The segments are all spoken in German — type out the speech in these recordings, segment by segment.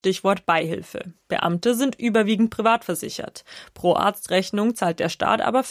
Stichwort Beihilfe. Beamte sind überwiegend privat versichert. Pro Arztrechnung zahlt der Staat aber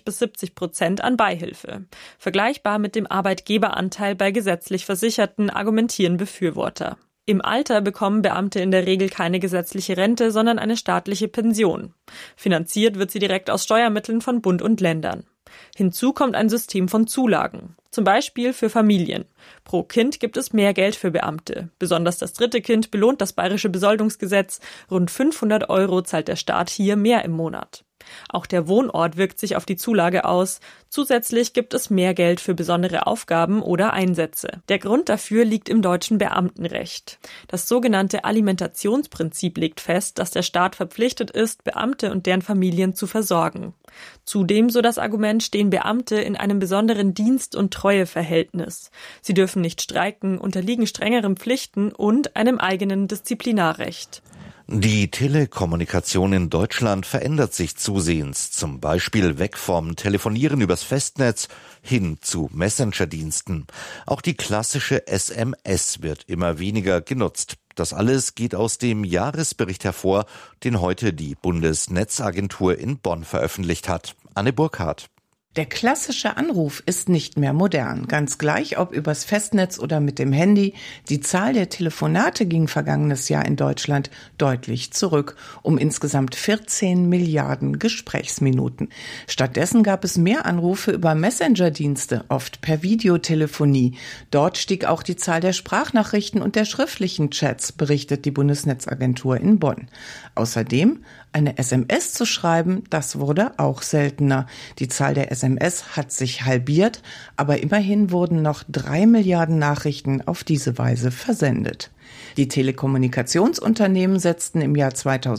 50-70% an Beihilfe. Vergleichbar mit dem Arbeitgeberanteil bei gesetzlich Versicherten, argumentieren Befürworter. Im Alter bekommen Beamte in der Regel keine gesetzliche Rente, sondern eine staatliche Pension. Finanziert wird sie direkt aus Steuermitteln von Bund und Ländern. Hinzu kommt ein System von Zulagen, zum Beispiel für Familien. Pro Kind gibt es mehr Geld für Beamte. Besonders das 3. Kind belohnt das bayerische Besoldungsgesetz. Rund 500 € zahlt der Staat hier mehr im Monat. Auch der Wohnort wirkt sich auf die Zulage aus. Zusätzlich gibt es mehr Geld für besondere Aufgaben oder Einsätze. Der Grund dafür liegt im deutschen Beamtenrecht. Das sogenannte Alimentationsprinzip legt fest, dass der Staat verpflichtet ist, Beamte und deren Familien zu versorgen. Zudem, so das Argument, stehen Beamte in einem besonderen Dienst- und Treueverhältnis. Sie dürfen nicht streiken, unterliegen strengeren Pflichten und einem eigenen Disziplinarrecht. Die Telekommunikation in Deutschland verändert sich zusehends, zum Beispiel weg vom Telefonieren übers Festnetz hin zu Messenger-Diensten. Auch die klassische SMS wird immer weniger genutzt. Das alles geht aus dem Jahresbericht hervor, den heute die Bundesnetzagentur in Bonn veröffentlicht hat. Anne Burkhardt. Der klassische Anruf ist nicht mehr modern. Ganz gleich, ob übers Festnetz oder mit dem Handy. Die Zahl der Telefonate ging vergangenes Jahr in Deutschland deutlich zurück, um insgesamt 14 Milliarden Gesprächsminuten. Stattdessen gab es mehr Anrufe über Messenger-Dienste, oft per Videotelefonie. Dort stieg auch die Zahl der Sprachnachrichten und der schriftlichen Chats, berichtet die Bundesnetzagentur in Bonn. Außerdem eine SMS zu schreiben, das wurde auch seltener. Die Zahl der SMS hat sich halbiert, aber immerhin wurden noch 3 Milliarden Nachrichten auf diese Weise versendet. Die Telekommunikationsunternehmen setzten im Jahr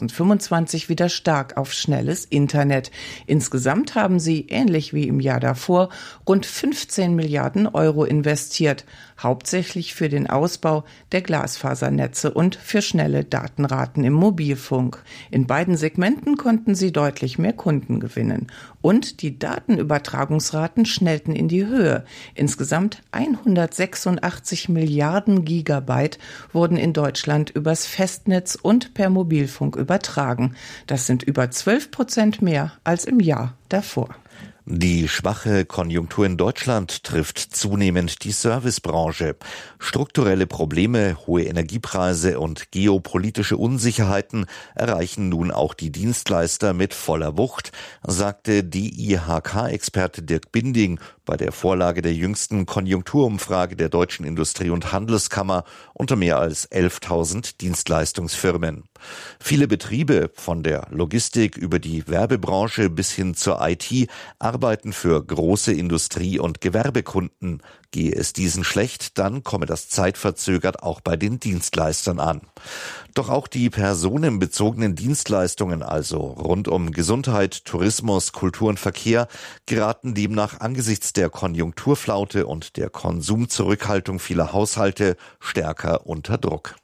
2025 wieder stark auf schnelles Internet. Insgesamt haben sie, ähnlich wie im Jahr davor, rund 15 Milliarden € investiert, hauptsächlich für den Ausbau der Glasfasernetze und für schnelle Datenraten im Mobilfunk. In beiden Segmenten konnten sie deutlich mehr Kunden gewinnen. Und die Datenübertragungsraten schnellten in die Höhe. Insgesamt 186 Milliarden Gigabyte wurden in Deutschland übers Festnetz und per Mobilfunk übertragen. Das sind über 12% mehr als im Jahr davor. Die schwache Konjunktur in Deutschland trifft zunehmend die Servicebranche. Strukturelle Probleme, hohe Energiepreise und geopolitische Unsicherheiten erreichen nun auch die Dienstleister mit voller Wucht, sagte DIHK-Experte Dirk Binding bei der Vorlage der jüngsten Konjunkturumfrage der Deutschen Industrie- und Handelskammer unter mehr als 11.000 Dienstleistungsfirmen. Viele Betriebe, von der Logistik über die Werbebranche bis hin zur IT, arbeiten für große Industrie- und Gewerbekunden. Gehe es diesen schlecht, dann komme das zeitverzögert auch bei den Dienstleistern an. Doch auch die personenbezogenen Dienstleistungen, also rund um Gesundheit, Tourismus, Kultur und Verkehr, geraten demnach angesichts der Konjunkturflaute und der Konsumzurückhaltung vieler Haushalte stärker unter Druck.